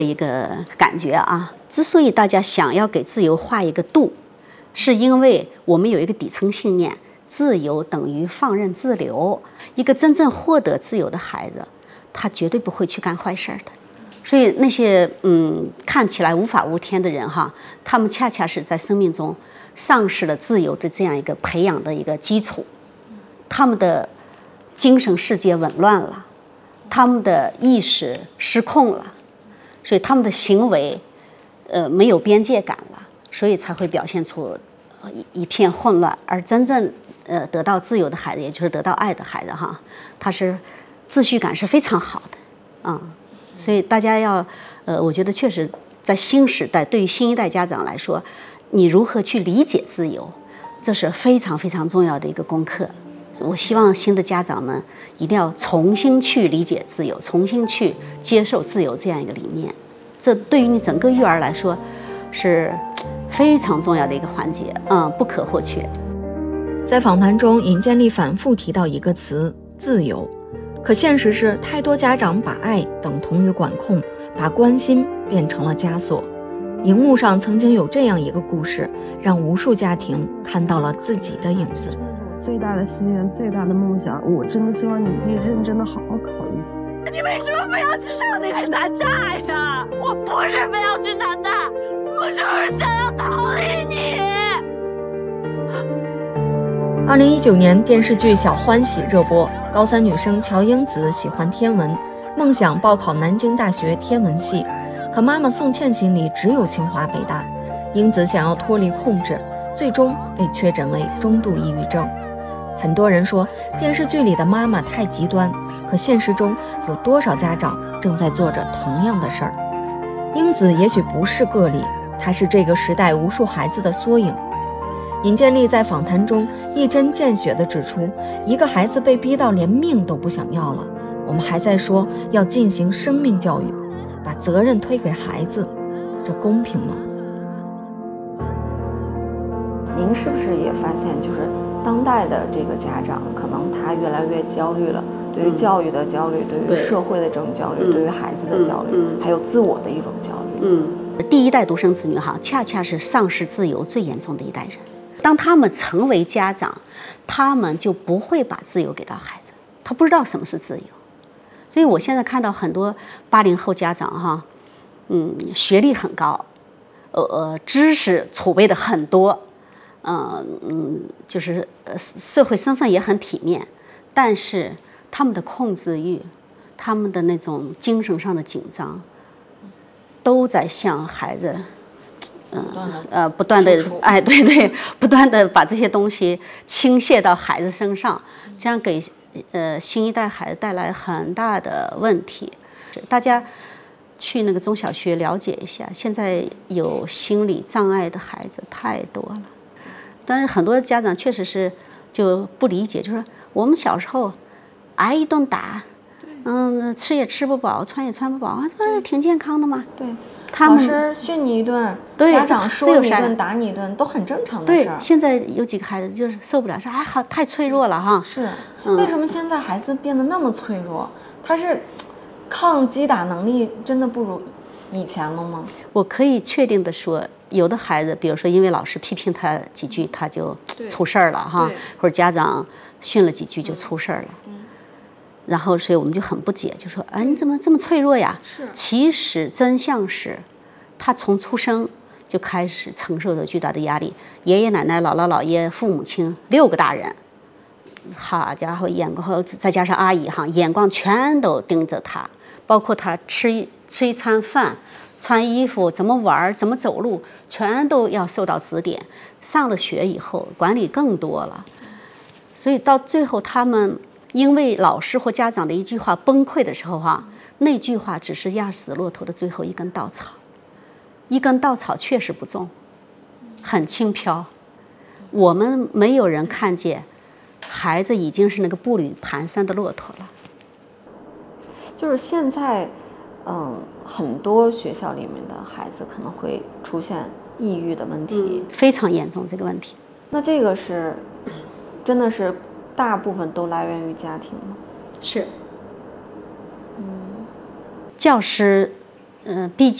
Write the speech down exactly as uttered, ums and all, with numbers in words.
一个感觉啊。之所以大家想要给自由画一个度，是因为我们有一个底层信念，自由等于放任自流。一个真正获得自由的孩子，他绝对不会去干坏事的。所以那些嗯看起来无法无天的人哈，他们恰恰是在生命中丧失了自由的这样一个培养的一个基础，他们的精神世界紊乱了，他们的意识失控了，所以他们的行为呃没有边界感了，所以才会表现出一一片混乱。而真正呃得到自由的孩子，也就是得到爱的孩子哈，他是秩序感是非常好的啊、嗯。所以大家要呃我觉得确实在新时代，对于新一代家长来说，你如何去理解自由，这是非常非常重要的一个功课。我希望新的家长们一定要重新去理解自由，重新去接受自由这样一个理念，这对于你整个育儿来说是非常重要的一个环节，嗯，不可或缺。 在访谈中，尹建莉反复提到一个词：自由。可现实是，太多家长把爱等同于管控，把关心变成了枷锁。荧幕上曾经有这样一个故事，让无数家庭看到了自己的影子。 最大的心愿，最大的梦想，我真的希望你可以认真的好好考虑。 你为什么非要去上那个南大呀？我不是非要去南大，我就是想要逃离你。 二零一九年电视剧《小欢喜》热播，高三女生乔英子喜欢天文，梦想报考南京大学天文系，可妈妈宋茜心里只有清华北大。英子想要脱离控制，最终被确诊为中度抑郁症。很多人说电视剧里的妈妈太极端，可现实中有多少家长正在做着同样的事儿？英子也许不是个例，她是这个时代无数孩子的缩影。尹建莉在访谈中一针见血地指出，一个孩子被逼到连命都不想要了，我们还在说要进行生命教育，把责任推给孩子，这公平吗？ 您是不是也发现，就是当代的这个家长，可能他越来越焦虑了，对于教育的焦虑，对于社会的这种焦虑，对于孩子的焦虑，还有自我的一种焦虑。 嗯，第一代独生子女哈，恰恰是丧失自由最严重的一代人。当他们成为家长，他们就不会把自由给到孩子，他不知道什么是自由。所以我现在看到很多八零后家长哈，嗯，学历很高，呃呃，知识储备的很多，嗯嗯，就是呃社会身份也很体面，但是他们的控制欲，他们的那种精神上的紧张，都在向孩子。嗯呃，不断的哎，对对，不断的把这些东西倾泻到孩子身上，这样给呃新一代孩子带来很大的问题。大家去那个中小学了解一下，现在有心理障碍的孩子太多了，但是很多家长确实是就不理解，就是我们小时候挨一顿打，嗯，吃也吃不饱，穿也穿不饱，这挺健康的嘛。 对。 他们老师训你一顿， 对， 家长说你一顿打你一顿都很正常的事儿。 对，现在有几个孩子就是受不了，说哎好太脆弱了哈。 是、嗯，为什么现在孩子变得那么脆弱？他是抗击打能力真的不如以前了吗？ 我可以确定的说，有的孩子，比如说因为老师批评他几句，他就出事儿了哈，或者家长训了几句就出事儿了。嗯。然后，所以我们就很不解，就说：“哎，你怎么这么脆弱呀？”是。其实真相是，他从出生就开始承受着巨大的压力。爷爷奶奶、姥姥姥爷、父母亲六个大人，好家伙，眼光再加上阿姨哈，眼光全都盯着他，包括他吃一吃一餐饭、穿衣服、怎么玩、怎么走路，全都要受到指点。上了学以后，管理更多了，所以到最后他们。因为老师或家长的一句话崩溃的时候哈、啊，那句话只是压死骆驼的最后一根稻草，一根稻草确实不重，很轻飘。我们没有人看见，孩子已经是那个步履蹒跚的骆驼了。 就是现在，嗯，很多学校里面的孩子可能会出现抑郁的问题， 嗯、非常严重这个问题。 那这个是，真的是。大部分都来源于家庭吗？ 是。嗯，教师嗯，毕竟。